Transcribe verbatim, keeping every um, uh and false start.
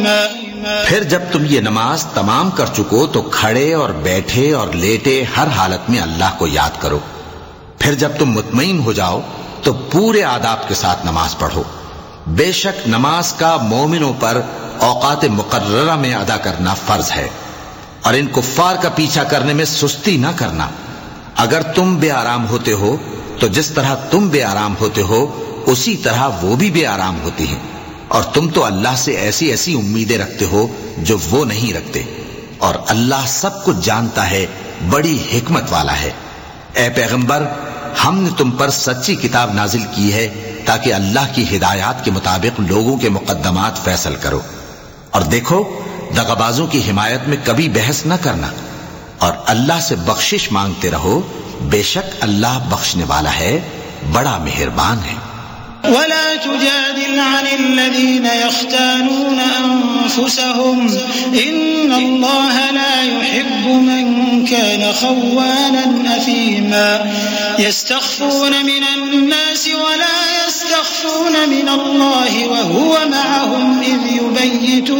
پھر جب تم یہ نماز تمام کر چکو تو کھڑے اور بیٹھے اور لیٹے ہر حالت میں اللہ کو یاد کرو. پھر جب تم مطمئن ہو جاؤ تو پورے آداب کے ساتھ نماز پڑھو. بے شک نماز کا مومنوں پر اوقات مقررہ میں ادا کرنا فرض ہے، اور ان کفار کا پیچھا کرنے میں سستی نہ کرنا. اگر تم بے آرام ہوتے ہو تو جس طرح تم بے آرام ہوتے ہو اسی طرح وہ بھی بے آرام ہوتی ہیں، اور تم تو اللہ سے ایسی ایسی امیدیں رکھتے ہو جو وہ نہیں رکھتے، اور اللہ سب کچھ جانتا ہے، بڑی حکمت والا ہے. اے پیغمبر، ہم نے تم پر سچی کتاب نازل کی ہے تاکہ اللہ کی ہدایات کے مطابق لوگوں کے مقدمات فیصل کرو. اور دیکھو، دغابازوں کی حمایت میں کبھی بحث نہ کرنا، اور اللہ سے بخشش مانگتے رہو، بے شک اللہ بخشنے والا ہے، بڑا مہربان ہے. ولا تجادل عن الذين يختانون أنفسهم إن الله لا يحب من كان خوانا أثيما يستخفون من الناس ولا يستخفون من الله وهو معهم إذ يبيتون